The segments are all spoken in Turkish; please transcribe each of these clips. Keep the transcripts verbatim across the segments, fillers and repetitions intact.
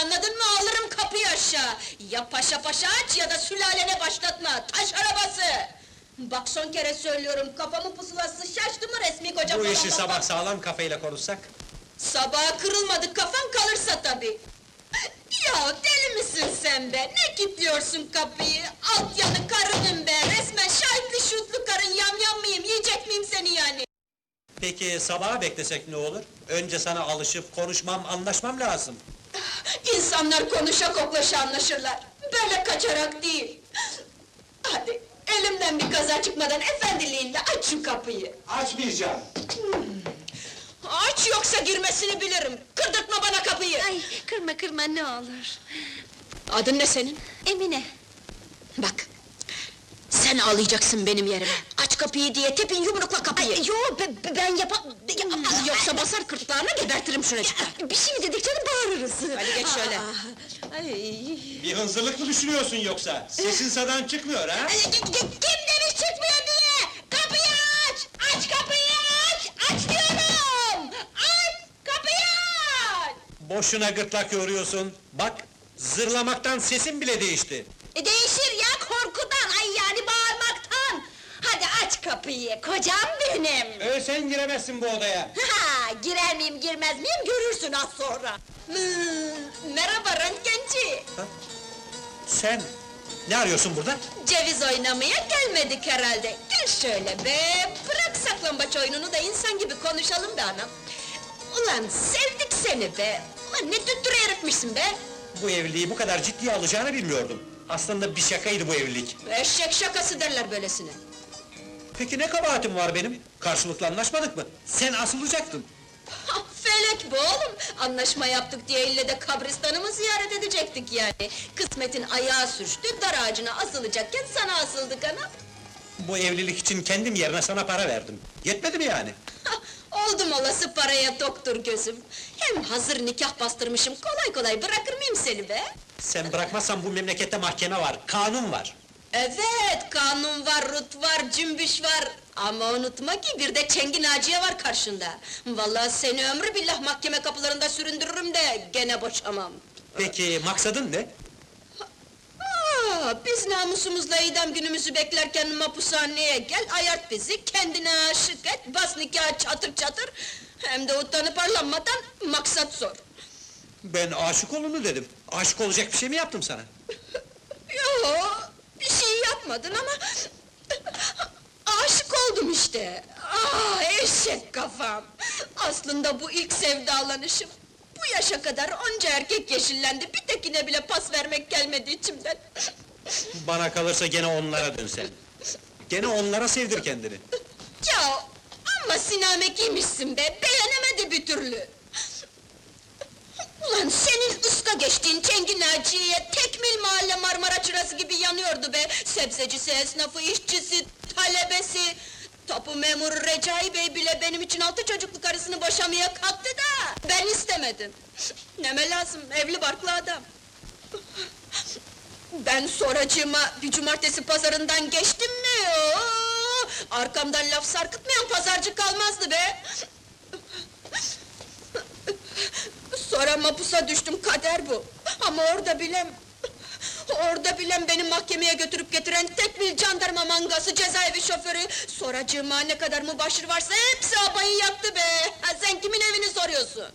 anladın mı? Alırım kapıyı aşağı! Ya paşa paşa aç ya da sülalene başlatma! Taş arabası! Bak son kere söylüyorum, kafamın pusulası şaştı mı resmi koca Bu falan işi bak- sabah sağlam kafayla konuşsak. Sabaha kırılmadı kafan kalırsa tabii! Ya deli misin sen be? Ne kilitliyorsun kapıyı? Alt yanı karınım be! Resmen şahitli şutlu karın, yamyam mıyım? Yiyecek miyim seni yani? Peki sabaha beklesek ne olur? Önce sana alışıp konuşmam, anlaşmam lazım. İnsanlar konuşa koklaşa anlaşırlar. Böyle kaçarak değil. Hadi, elimden bir kaza çıkmadan efendiliğinle aç şu kapıyı. Açmayacağım. Aç yoksa girmesini bilirim. Kırdırtma bana kapıyı. Ay, kırma kırma ne olur. Adın ne senin? Emine. Bak. Sen ağlayacaksın benim yerime. Aç kapıyı diye tepin yumrukla kapıyı. Yo, be- ben yapam... Yoksa basar kırtlağına gebertirim şuracıkta. Bir şey mi dedik canım, bağırırız. Hadi geç şöyle. Ay. Bir hınzırlık mı düşünüyorsun yoksa? Sesin sadan çıkmıyor ha? Kim demiş çıkmıyor diye? Kapıyı aç! Aç kapıyı aç! Aç diyorum! Aç! Kapıyı aç! Boşuna gırtlak yoruyorsun. Bak, zırlamaktan sesin bile değişti. E, değişir ya, korkudan, ay yani bağırmaktan! Hadi aç kapıyı, kocam benim! Ölsen giremezsin bu odaya. Ha, girer miyim, girmez miyim görürsün az sonra! Hmm, merhaba röntgenci! Sen, ne arıyorsun burada? Ceviz oynamaya gelmedik herhalde. Gel şöyle be! Bırak saklambaç oyununu da insan gibi konuşalım be anam! Ulan sevdik seni be! Ulan ne tüttürü herifmişsin be! Bu evliliği bu kadar ciddiye alacağını bilmiyordum. Aslında bir şakaydı bu evlilik. Eşek şakası derler böylesine! Peki ne kabahatim var benim? Karşılıklı anlaşmadık mı? Sen asılacaktın. Ha, felek bu oğlum! Anlaşma yaptık diye ille de kabristanımı ziyaret edecektik yani! Kısmetin ayağı sürçtü, dar ağacına asılacakken sana asıldık anam! Bu evlilik için kendim yerine sana para verdim. Yetmedi mi yani? Hah, oldum olası paraya doktor gözüm! Hem hazır nikah bastırmışım, kolay kolay bırakır mıyım seni be? Sen bırakmazsan bu memlekette mahkeme var, kanun var. Evet, kanun var, rut var, cümbüş var! Ama unutma ki bir de Çengi Naciye var karşında! Vallahi seni ömrü billah mahkeme kapılarında süründürürüm de gene boşamam! Peki maksadın ne? Aa, biz namusumuzla idam günümüzü beklerken mapushaneye gel, ayart bizi, kendine aşık et, bas nikahı çatır çatır! Hem de utanıp arlanmadan maksat sor! Ben aşık olunu dedim. Aşık olacak bir şey mi yaptım sana? Yo, bir şey yapmadın ama... aşık oldum işte! Ah, eşek kafam! Aslında bu ilk sevdalanışım! Bu yaşa kadar onca erkek yeşillendi, bir tekine bile pas vermek gelmedi içimden! Bana kalırsa gene onlara dön sen. Gene onlara sevdir kendini. Ya, amma sinamekiymişsin be, beğenemedi bir türlü! Ulan senin ıska geçtiğin Çengi Naciye'ye tekmil mahalle Marmara çırası gibi yanıyordu be! Sebzecisi, esnafı, işçisi, talebesi! Tapu memuru Recai Bey bile benim için altı çocuklu karısını boşamaya kalktı da ben istemedim! Neme lazım, evli barklı adam! Ben sonracığıma bir cumartesi pazarından geçtim mi? Oo, arkamdan laf sarkıtmayan pazarcı kalmazdı be! Sonra mapusa düştüm, kader bu! Ama orada bilem... Orada bilem beni mahkemeye götürüp getiren tekmil jandarma mangası, cezaevi şoförü... Sonracığıma ne kadar mübaşir varsa hepsi abayı yaktı be! Ha, sen kimin evini soruyorsun?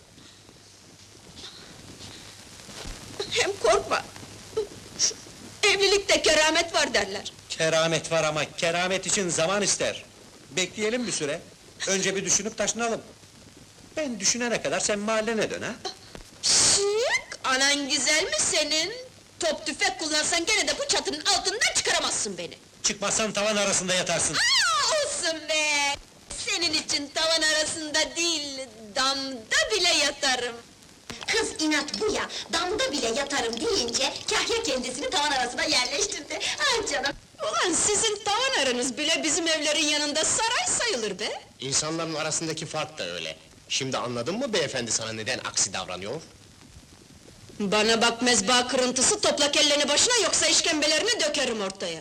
Hem korkma! Evlilikte keramet var derler! Keramet var ama keramet için zaman ister. Bekleyelim bir süre. Önce bir düşünüp taşınalım. Ben düşünene kadar sen mahallene dön ha? Şık! Anan güzel mi senin? Top tüfek kullansan gene de bu çatının altından çıkaramazsın beni! Çıkmazsan tavan arasında yatarsın. Aa, olsun be! Senin için tavan arasında değil, damda bile yatarım! Kız inat bu ya, damda bile yatarım deyince, kahya kendisini tavan arasına yerleştirdi. Ah canım! Ulan sizin tavan aranız bile bizim evlerin yanında saray sayılır be! İnsanların arasındaki fark da öyle. Şimdi anladın mı beyefendi sana neden aksi davranıyor? Bana bak mezba kırıntısı, topla kelleni başına yoksa işkembelerini dökerim ortaya!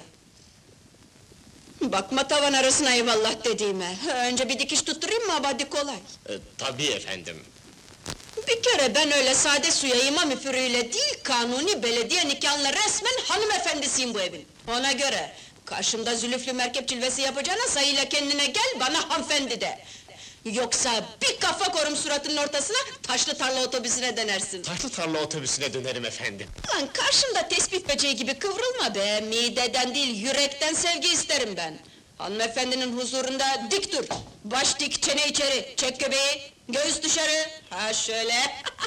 Bakma tavan arasına eyvallah dediğime! Önce bir dikiş tutturayım mı abadi kolay! E, tabii efendim. Bir kere ben öyle sade suya imam üfürüyle değil, kanuni belediye nikahıyla resmen hanımefendisiyim bu evin. Ona göre, karşımda zülüflü merkep cilvesi yapacağına sayıyla kendine gel, bana hanımefendi de. Yoksa bir kafa korum suratının ortasına, taşlı tarla otobüsüne dönersin. Taşlı tarla otobüsüne dönerim efendim. Lan karşımda tespih böceği gibi kıvrılma be, mideden değil, yürekten sevgi isterim ben. Hanımefendinin huzurunda dik dur, baş dik, çene içeri, çek göbeği, göğüs dışarı, ha şöyle.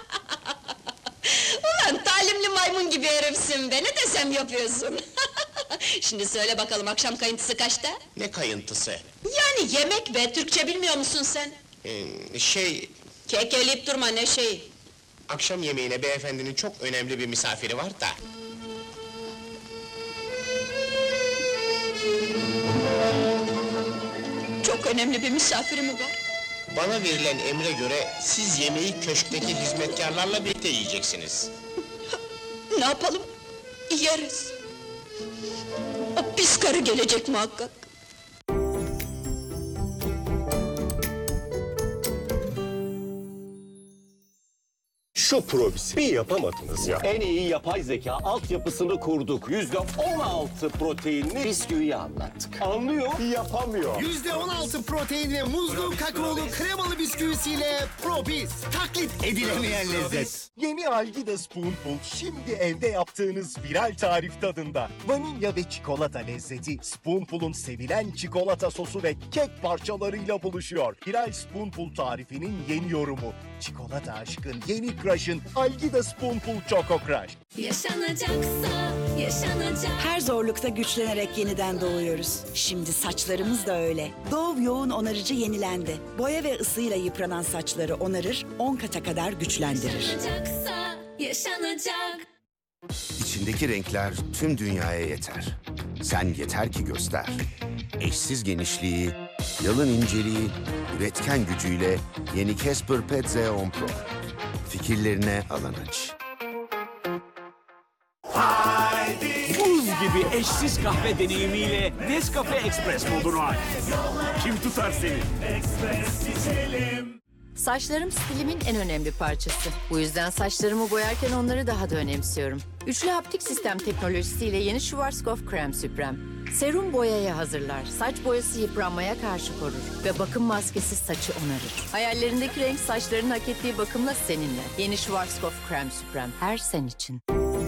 Ulan talimli maymun gibi herifsin be, ne desem yapıyorsun. Şimdi söyle bakalım, akşam kayıntısı kaçta? Ne kayıntısı? Yani yemek be, Türkçe bilmiyor musun sen? Ee, şey, Kekeleyip durma, ne şey? akşam yemeğine beyefendinin çok önemli bir misafiri var da. Çok önemli bir misafiri mi var? Bana verilen emre göre siz yemeği köşkteki hizmetkarlarla birlikte yiyeceksiniz. Ne yapalım? Yeriz. O pis karı gelecek muhakkak. Şu probisi bir yapamadınız ya. En iyi yapay zeka altyapısını kurduk. Yüzde on altı proteinli bisküviyi anlattık. Anlıyor, yapamıyor. yüzde on altı protein ve muzlu kakaolu kremalı bisküvisiyle Probis. Taklit edilemeyen lezzet. Yeni Algida Spoonful şimdi evde yaptığınız viral tarif tadında. Vanilya ve çikolata lezzeti Spoonful'un sevilen çikolata sosu ve kek parçalarıyla buluşuyor. Viral Spoonful tarifinin yeni yorumu. Çikolata aşkın yeni crush'ın Algida Spoonful Choco Crush. Yaşanacaksa yaşanacak. Her zorlukta güçlenerek yeniden doğuyoruz. Şimdi saçlarımız da öyle. Dove yoğun onarıcı yenilendi. Boya ve ısıyla yıpranan saçları onarır, on kata kadar güçlendirir. Yaşanacaksa yaşanacak. İçindeki renkler tüm dünyaya yeter. Sen yeter ki göster. Eşsiz genişliği, yalın inceliği, üretken gücüyle yeni Casper Pet Zeon Pro. Fikirlerine alan aç. Buz gibi eşsiz kahve deneyimiyle Nescafe Express modunu aç. Kim tutar seni? Saçlarım stilimin en önemli parçası. Bu yüzden saçlarımı boyarken onları daha da önemsiyorum. Üçlü haptik sistem teknolojisiyle yeni Schwarzkopf Krem Süprem. Serum boyaya hazırlar, saç boyası yıpranmaya karşı korur ve bakım maskesi saçı onarır. Hayallerindeki renk saçların hak ettiği bakımla seninle. Yeni Schwarzkopf Krem Süprem, her sen için.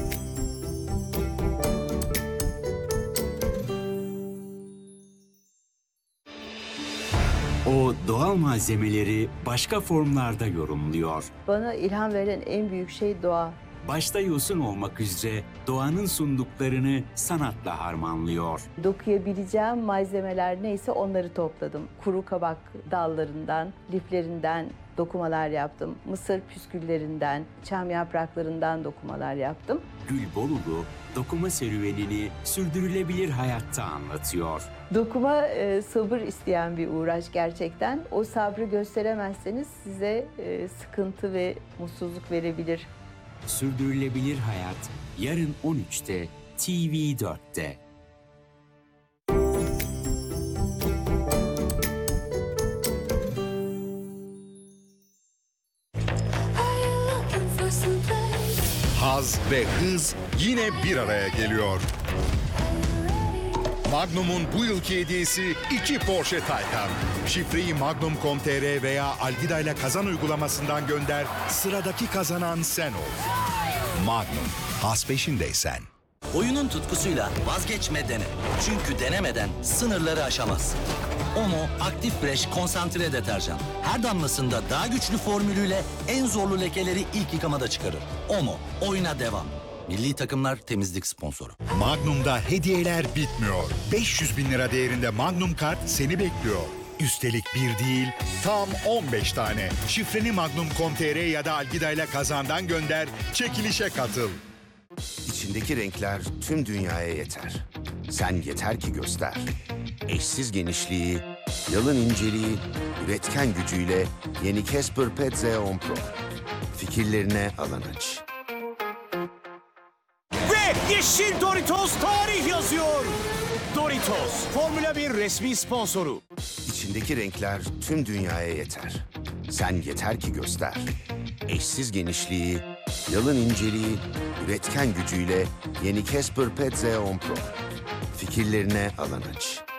O doğal malzemeleri başka formlarda yorumluyor. Bana ilham veren en büyük şey doğa. Başta yosun olmak üzere doğanın sunduklarını sanatla harmanlıyor. Dokuyabileceğim malzemeler neyse onları topladım. Kuru kabak dallarından, liflerinden dokumalar yaptım. Mısır püsküllerinden, çam yapraklarından dokumalar yaptım. Gül Bolulu, dokuma serüvenini sürdürülebilir hayatta anlatıyor. Dokuma e, sabır isteyen bir uğraş gerçekten. O sabrı gösteremezseniz size e, sıkıntı ve mutsuzluk verebilir. Sürdürülebilir hayat yarın on üçte T V dörtte. Haz ve hız yine bir araya geliyor. Magnum'un bu yılki hediyesi iki Porsche Taycan. Şifreyi magnum nokta com nokta tr veya Algida ile kazan uygulamasından gönder, sıradaki kazanan sen ol. Magnum, haz peşindeysen. Oyunun tutkusuyla vazgeçme dene. Çünkü denemeden sınırları aşamazsın. Omo Aktif Fresh konsantre deterjan. Her damlasında daha güçlü formülüyle en zorlu lekeleri ilk yıkamada çıkarır. Omo, oyuna devam. Milli takımlar temizlik sponsoru. Magnum'da hediyeler bitmiyor. beş yüz bin lira değerinde Magnum kart seni bekliyor. Üstelik bir değil, tam on beş tane. Şifreni magnum nokta com nokta tr ya da Algida ile kazandan gönder, çekilişe katıl. İçindeki renkler tüm dünyaya yeter. Sen yeter ki göster. Eşsiz genişliği, yalın inceliği, üretken gücüyle yeni Casper Pet Zeon Pro. Fikirlerine alan aç. Ve yeşil Doritos tarih yazıyor. Doritos, Formula bir resmi sponsoru. İçindeki renkler tüm dünyaya yeter. Sen yeter ki göster. eşsiz genişliği, yalın inceliği, üretken gücüyle yeni Casper Pet Z on Pro. Fikirlerine alan aç.